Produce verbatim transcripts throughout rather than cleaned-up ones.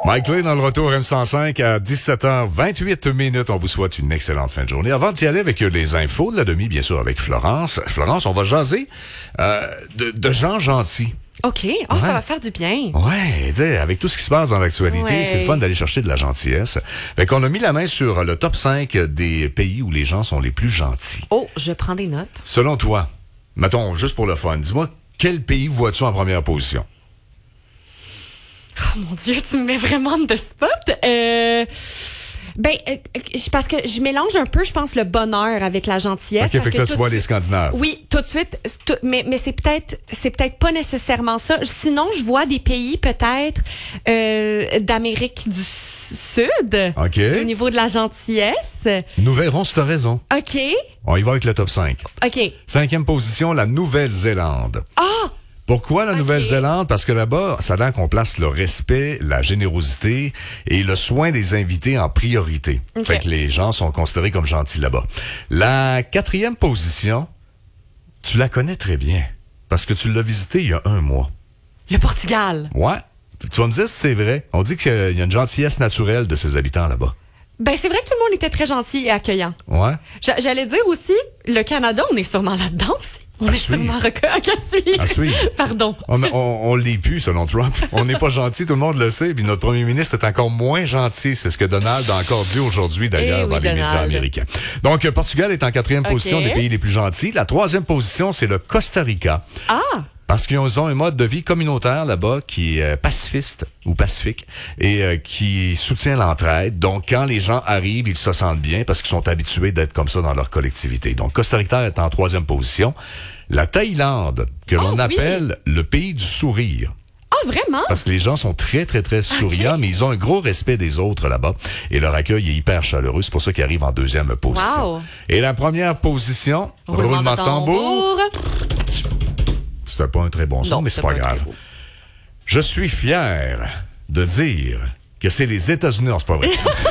Mike Lay dans le retour M cent cinq à dix-sept heures vingt-huit minutes. On vous souhaite une excellente fin de journée. Avant d'y aller avec les infos de la demi, bien sûr, avec Florence. Florence, on va jaser euh, de, de gens gentils. OK. Oh, ouais. Ça va faire du bien. Ouais, tu sais, avec tout ce qui se passe dans l'actualité, ouais. c'est le fun d'aller chercher de la gentillesse. Fait qu'on a mis la main sur le top cinq des pays où les gens sont les plus gentils. Oh, je prends des notes. Selon toi, mettons, juste pour le fun, dis-moi, quel pays vois-tu en première position? Oh mon Dieu, tu me mets vraiment de spot. Euh... Ben, euh, parce que je mélange un peu, je pense, le bonheur avec la gentillesse. OK, parce fait que là, tu vois de... les Scandinaves. Oui, tout de suite. Tout... Mais, mais c'est peut-être, c'est peut-être pas nécessairement ça. Sinon, je vois des pays, peut-être, euh, d'Amérique du Sud. OK. Au niveau de la gentillesse. Nous verrons si t'as raison. OK. On y va avec le top cinq. OK. Cinquième position, la Nouvelle-Zélande. Ah! Pourquoi la okay. Nouvelle-Zélande? Parce que là-bas, ça a l'air qu'on place le respect, la générosité et le soin des invités en priorité. Okay. Fait que les gens sont considérés comme gentils là-bas. La quatrième position, tu la connais très bien. Parce que tu l'as visité il y a un mois. Le Portugal. Ouais. Tu vas me dire si c'est vrai. On dit qu'il y a une gentillesse naturelle de ses habitants là-bas. Ben, c'est vrai que tout le monde était très gentil et accueillant. Ouais. J'allais dire aussi, le Canada, on est sûrement là-dedans aussi. On à est suivre. sûrement recueillis. À suivre. À suivre. Pardon. On, on, on l'est plus, selon Trump. On n'est pas gentil, tout le monde le sait. Puis notre premier ministre est encore moins gentil. C'est ce que Donald a encore dit aujourd'hui, d'ailleurs, eh oui, dans les Donald. médias américains. Donc, Portugal est en quatrième okay. position des pays les plus gentils. La troisième position, c'est le Costa Rica. Ah! Parce qu'ils ont un mode de vie communautaire là-bas qui est pacifiste ou pacifique et euh, qui soutient l'entraide. Donc, quand les gens arrivent, ils se sentent bien parce qu'ils sont habitués d'être comme ça dans leur collectivité. Donc, Costa Rica est en troisième position. La Thaïlande, que oh, l'on oui. appelle le pays du sourire. Ah, vraiment? Parce que les gens sont très, très, très souriants, okay. mais ils ont un gros respect des autres là-bas. Et leur accueil est hyper chaleureux. C'est pour ça qu'ils arrivent en deuxième position. Wow. Et la première position, roulement, roulement de tambour. C'était pas un très bon son, non, mais c'est pas, pas grave. Je suis fier de dire que c'est les États-Unis, non, c'est pas vrai.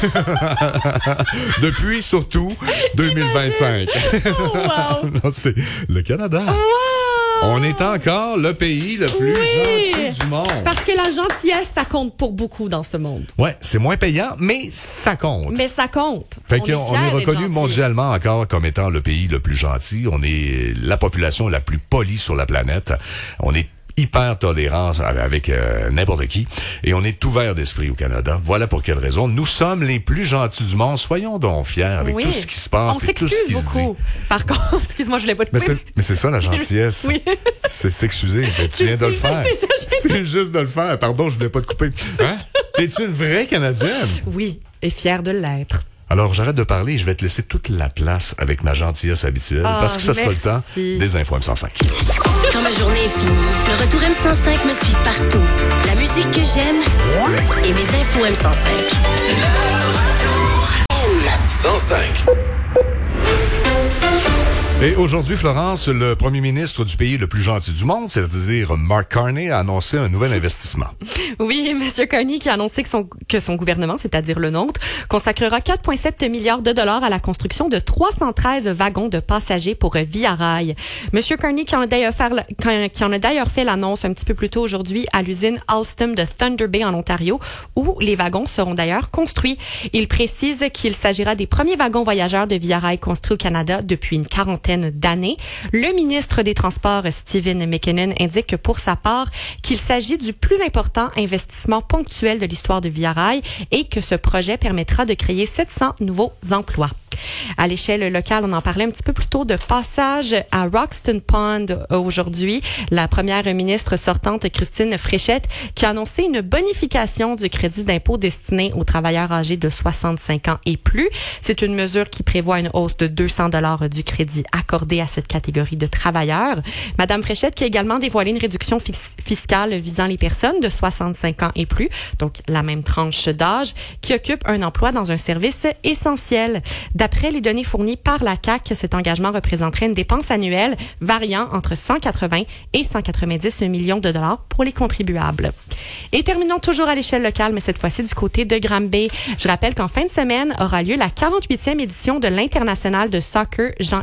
Depuis, surtout, deux mille vingt-cinq. Oh, wow. Non, c'est le Canada. Wow. On est encore le pays le plus oui. gentil du monde. Parce que la gentillesse, ça compte pour beaucoup dans ce monde. Ouais, c'est moins payant, mais ça compte. Mais ça compte. Fait on qu'on est, on est reconnu mondialement encore comme étant le pays le plus gentil. On est la population la plus polie sur la planète. On est hyper tolérant avec euh, n'importe qui. Et on est ouvert d'esprit au Canada. Voilà pour quelle raison. Nous sommes les plus gentils du monde. Soyons donc fiers avec oui. tout ce qui se passe. On et tout ce qui beaucoup. se dit. Par contre, excuse-moi, je voulais pas te couper. Mais, mais c'est ça la gentillesse. Oui. C'est s'excuser. Tu viens de le faire. C'est, ça, c'est juste de le faire. Pardon, je voulais pas te couper. Hein? T'es-tu une vraie Canadienne? Oui, et fière de l'être. Alors, j'arrête de parler et je vais te laisser toute la place avec ma gentillesse habituelle oh, parce que ça merci. sera le temps des infos M cent cinq. Quand ma journée est finie, le retour M cent cinq me suit partout. La musique que j'aime et mes infos M cent cinq. M cent cinq. Et aujourd'hui, Florence, le premier ministre du pays le plus gentil du monde, c'est-à-dire Mark Carney, a annoncé un nouvel investissement. Oui, M. Carney qui a annoncé que son, que son gouvernement, c'est-à-dire le nôtre, consacrera quatre virgule sept milliards de dollars à la construction de trois cent treize wagons de passagers pour Via Rail. M. Carney qui en a d'ailleurs fait, qui en a d'ailleurs fait l'annonce un petit peu plus tôt aujourd'hui à l'usine Alstom de Thunder Bay en Ontario, où les wagons seront d'ailleurs construits. Il précise qu'il s'agira des premiers wagons voyageurs de Via Rail construits au Canada depuis une quarantaine d'années. Le ministre des Transports, Stephen McKinnon, indique que pour sa part, qu'il s'agit du plus important investissement ponctuel de l'histoire de Via Rail et que ce projet permettra de créer sept cents nouveaux emplois. À l'échelle locale, on en parlait un petit peu plus tôt de passage à Roxton Pond aujourd'hui. La première ministre sortante, Christine Fréchette, qui a annoncé une bonification du crédit d'impôt destiné aux travailleurs âgés de soixante-cinq ans et plus. C'est une mesure qui prévoit une hausse de deux cents dollars du crédit accordé à cette catégorie de travailleurs. Madame Fréchette qui a également dévoilé une réduction fis- fiscale visant les personnes de soixante-cinq ans et plus, donc la même tranche d'âge, qui occupent un emploi dans un service essentiel. D'après les données fournies par la C A Q, cet engagement représenterait une dépense annuelle variant entre cent quatre-vingts et cent quatre-vingt-dix millions de dollars pour les contribuables. Et terminons toujours à l'échelle locale, mais cette fois-ci du côté de Granby. Je rappelle qu'en fin de semaine aura lieu la quarante-huitième édition de l'International de soccer Jean-Yves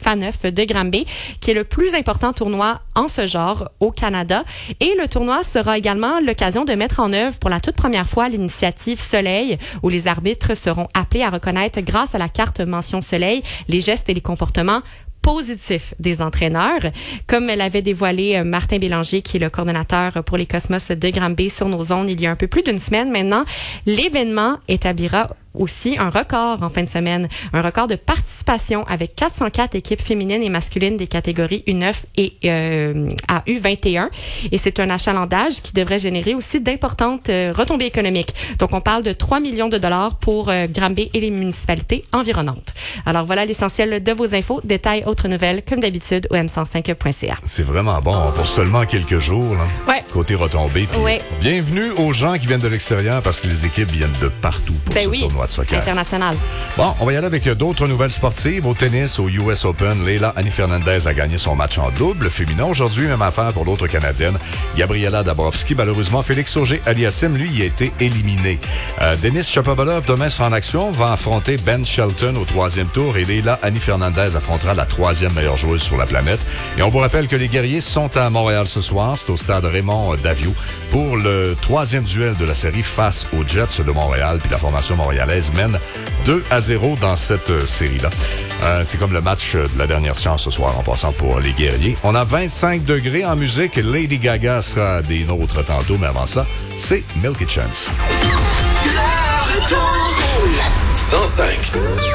Faneuf de Granby, qui est le plus important tournoi en ce genre au Canada. Et le tournoi sera également l'occasion de mettre en œuvre pour la toute première fois l'initiative Soleil, où les arbitres seront appelés à reconnaître, grâce à la carte mention Soleil, les gestes et les comportements positif des entraîneurs. Comme l'avait dévoilé Martin Bélanger, qui est le coordonnateur pour les Cosmos de Granby sur nos ondes il y a un peu plus d'une semaine maintenant, l'événement établira aussi un record en fin de semaine, un record de participation avec quatre cent quatre équipes féminines et masculines des catégories U neuf et euh, à U vingt et un. Et c'est un achalandage qui devrait générer aussi d'importantes euh, retombées économiques. Donc, on parle de trois millions de dollars pour euh, Granby et les municipalités environnantes. Alors, voilà l'essentiel de vos infos. Détails, autres nouvelles, comme d'habitude, au m cent cinq point c a. C'est vraiment bon pour seulement quelques jours. Là. Ouais. Côté retombées. Ouais. Bienvenue aux gens qui viennent de l'extérieur, parce que les équipes viennent de partout pour ben ce oui. tournoi de soccer. International. Bon, on va y aller avec d'autres nouvelles sportives. Au tennis, au U S Open, Leila Annie Fernandez a gagné son match en double féminin. Aujourd'hui, même affaire pour l'autre Canadienne, Gabriela Dabrowski. Malheureusement, Félix Auger-Aliassime, lui, y a été éliminé. Euh, Denis Shapovalov, demain, sera en action, va affronter Ben Shelton au troisième tour, et Leila Annie Fernandez affrontera la troisième meilleure joueuse sur la planète. Et on vous rappelle que les guerriers sont à Montréal ce soir. C'est au stade Raymond Daviau pour le troisième duel de la série face aux Jets de Montréal. Puis la formation montréalaise mène deux à zéro dans cette euh, série-là. Euh, c'est comme le match de la dernière chance ce soir en passant pour les guerriers. On a vingt-cinq degrés en musique. Lady Gaga sera des nôtres tantôt, mais avant ça, c'est Milky Chance. cent cinq.